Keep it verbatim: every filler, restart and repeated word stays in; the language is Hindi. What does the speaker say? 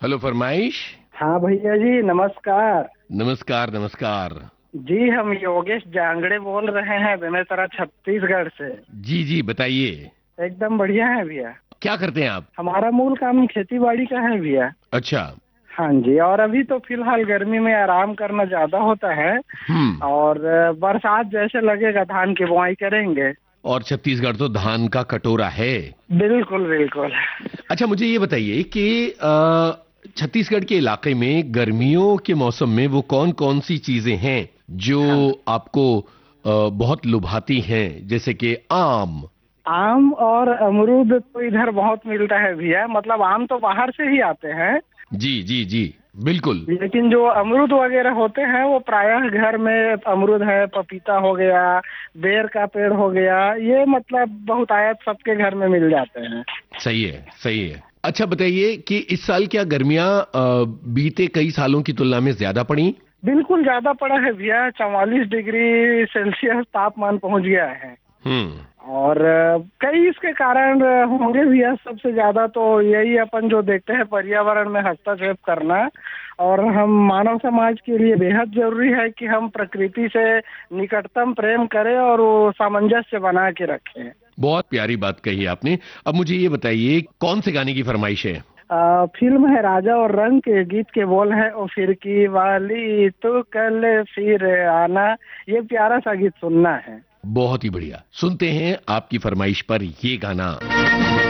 हेलो फरमाइश। हाँ भैया जी, नमस्कार। नमस्कार नमस्कार। जी हम योगेश जांगड़े बोल रहे हैं बेमेतरा छत्तीसगढ़ से। जी जी बताइए। एकदम बढ़िया है भैया। क्या करते हैं आप? हमारा मूल काम खेती बाड़ी का है भैया। अच्छा। हाँ जी, और अभी तो फिलहाल गर्मी में आराम करना ज्यादा होता है। हम्म। और बरसात जैसे लगेगा धान की बुआई करेंगे। और छत्तीसगढ़ तो धान का कटोरा है। बिल्कुल बिल्कुल। अच्छा मुझे ये बताइए कि अ, छत्तीसगढ़ के इलाके में गर्मियों के मौसम में वो कौन कौन सी चीजें हैं जो हाँ, आपको अ, बहुत लुभाती हैं, जैसे कि आम? आम और अमरूद तो इधर बहुत मिलता है भैया। मतलब आम तो बाहर से ही आते हैं, जी जी जी बिल्कुल। लेकिन जो अमरूद वगैरह होते हैं वो प्रायः घर में अमरूद है, पपीता हो गया, बेर का पेड़ हो गया, ये मतलब बहुतायत सबके घर में मिल जाते हैं। सही है सही है। अच्छा बताइए कि इस साल क्या गर्मियां अ, बीते कई सालों की तुलना में ज्यादा पड़ी? बिल्कुल ज्यादा पड़ा है भैया। चौवालीस डिग्री सेल्सियस तापमान पहुंच गया है। हम्म। और अ, कई इसके कारण अ, होंगे भैया। सबसे ज्यादा तो यही अपन जो देखते हैं, पर्यावरण में हस्तक्षेप करना। और हम मानव समाज के लिए बेहद जरूरी है कि हम प्रकृति से निकटतम प्रेम करें और वो सामंजस्य बना के रखें। बहुत प्यारी बात कही आपने। अब मुझे ये बताइए कौन से गाने की फरमाइश है? आ, फिल्म है राजा और रंग के। गीत के बोल है ओ फिर की वाली तू कल फिर आना। ये प्यारा सा गीत सुनना है। बहुत ही बढ़िया, सुनते हैं आपकी फरमाइश पर ये गाना।